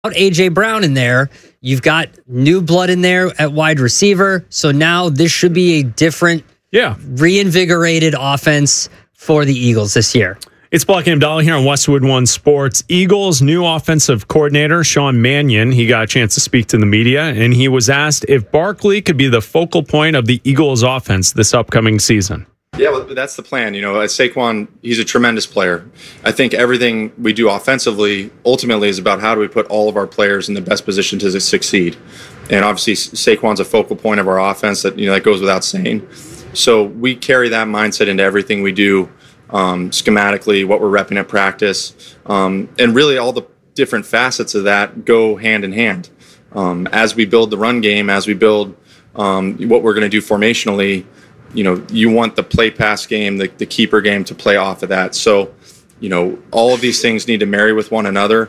A.J. Brown in there, you've got new blood in there at wide receiver. So now this should be a different, reinvigorated offense for the Eagles this year. It's Black and Abdallah here on Westwood One Sports. Eagles' new offensive coordinator, Sean Mannion, he got a chance to speak to the media, and he was asked if Barkley could be the focal point of the Eagles' offense this upcoming season. Yeah, well, that's the plan. Saquon, he's a tremendous player. I think everything we do offensively ultimately is about how do we put all of our players in the best position to succeed. And obviously, Saquon's a focal point of our offense that goes without saying. So we carry that mindset into everything we do, schematically, what we're repping at practice, and really all the different facets of that go hand in hand. As we build the run game, as we build what we're going to do formationally, you want the play pass game, the keeper game to play off of that. So, all of these things need to marry with one another.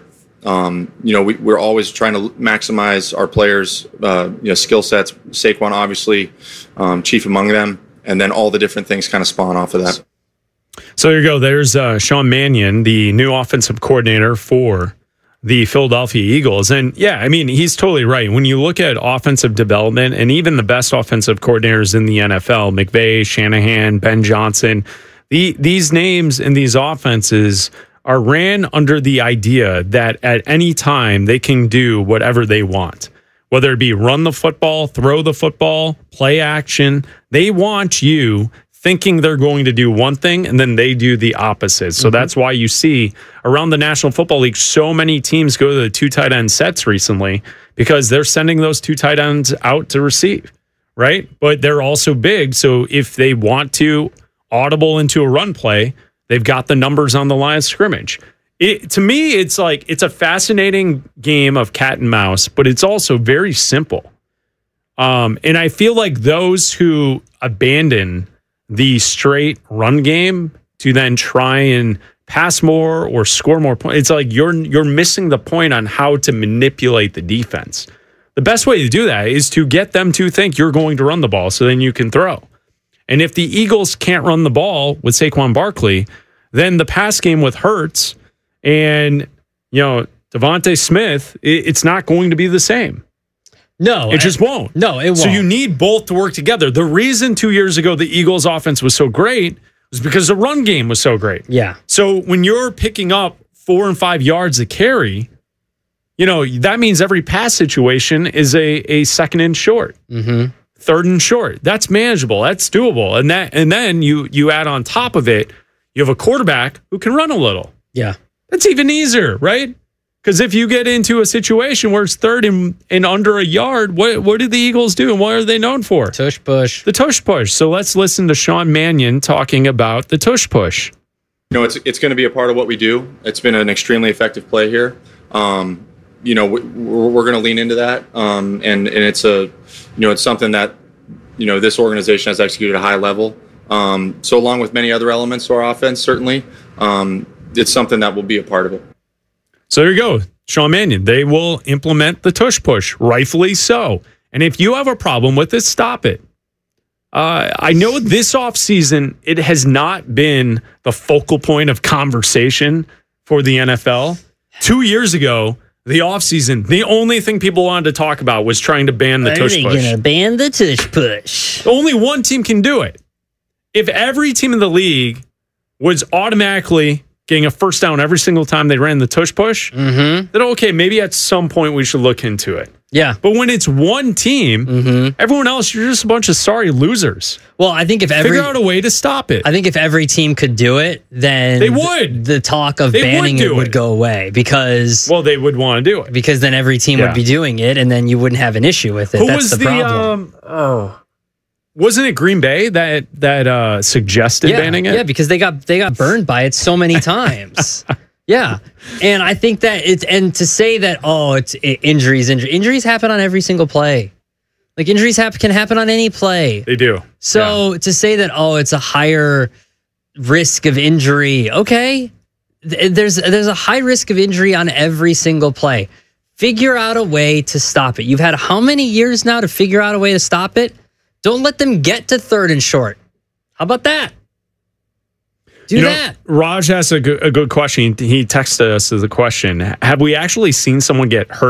We're always trying to maximize our players' skill sets. Saquon, obviously, chief among them, and then all the different things kind of spawn off of that. So there you go. There's Sean Mannion, the new offensive coordinator for the Philadelphia Eagles. And he's totally right. When you look at offensive development and even the best offensive coordinators in the NFL, McVay, Shanahan, Ben Johnson, these names in these offenses are ran under the idea that at any time they can do whatever they want, whether it be run the football, throw the football, play action. They want you thinking they're going to do one thing, and then they do the opposite. So that's why you see around the National Football League so many teams go to the two tight end sets recently, because they're sending those two tight ends out to receive, right? But they're also big, so if they want to audible into a run play, they've got the numbers on the line of scrimmage. To me, it's a fascinating game of cat and mouse, but it's also very simple. And I feel like those who abandon the straight run game to then try and pass more or score more points, it's like you're missing the point on how to manipulate the defense. The best way to do that is to get them to think you're going to run the ball so then you can throw. And if the Eagles can't run the ball with Saquon Barkley, then the pass game with Hurts and Devontae Smith, it's not going to be the same. No, it just won't. No, it won't. So you need both to work together. The reason 2 years ago the Eagles' offense was so great was because the run game was so great. Yeah. So when you're picking up 4 and 5 yards a carry, that means every pass situation is a second and short, third and short. That's manageable. That's doable. And then you add on top of it, you have a quarterback who can run a little. Yeah. That's even easier, right? Because if you get into a situation where it's third and under a yard, what do the Eagles do and what are they known for? Tush push. The tush push. So let's listen to Sean Mannion talking about the tush push. It's going to be a part of what we do. It's been an extremely effective play here. We're going to lean into that, and it's it's something that this organization has executed at a high level. So along with many other elements to our offense, certainly, it's something that will be a part of it. So there you go, Sean Mannion. They will implement the tush push, rightfully so. And if you have a problem with it, stop it. I know this offseason, it has not been the focal point of conversation for the NFL. 2 years ago, the offseason, the only thing people wanted to talk about was trying to ban the tush push. Are they going to ban the tush push? Only one team can do it. If every team in the league was automatically getting a first down every single time they ran the tush push, then okay, maybe at some point we should look into it. Yeah. But when it's one team, everyone else, you're just a bunch of sorry losers. Well, I think figure out a way to stop it. I think if every team could do it, then they would. The talk of banning it would go away because they would want to do it because then every team would be doing it, and then you wouldn't have an issue with it. Who That's was the problem. Wasn't it Green Bay that suggested banning it? Yeah, because they got burned by it so many times. Yeah, and I think that to say that it's injuries happen on every single play. Like injuries can happen on any play. They do. So to say that it's a higher risk of injury, okay, there's a high risk of injury on every single play. Figure out a way to stop it. You've had how many years now to figure out a way to stop it? Don't let them get to third and short. How about that? Do that. Raj asked a good question. He texted us as a question. Have we actually seen someone get hurt